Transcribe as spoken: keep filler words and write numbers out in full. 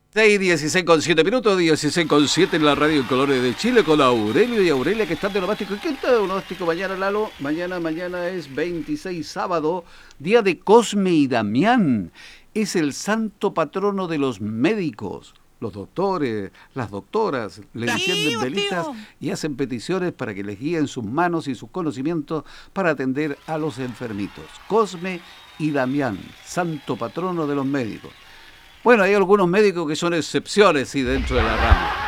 seis, dieciséis con siete minutos, dieciséis con siete en la radio en Colores de Chile con Aurelio y Aurelia que están de onomástico. ¿Y qué está de onomástico mañana, Lalo? Mañana, mañana es veintiséis, sábado, día de Cosme y Damián. Es el santo patrono de los médicos. Los doctores, las doctoras le encienden velitas y hacen peticiones para que les guíen sus manos y sus conocimientos para atender a los enfermitos. Cosme y Damián, santo patrono de los médicos. Bueno, hay algunos médicos que son excepciones, sí, dentro de la rama.